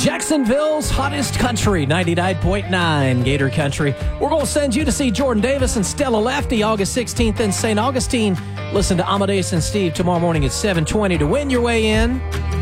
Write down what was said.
Jacksonville's hottest country, 99.9 Gator Country. We're going to send you to see Jordan Davis and Stella Lafty August 16th in St. Augustine. Listen to Amadeus and Steve tomorrow morning at 7:20 to win your way in.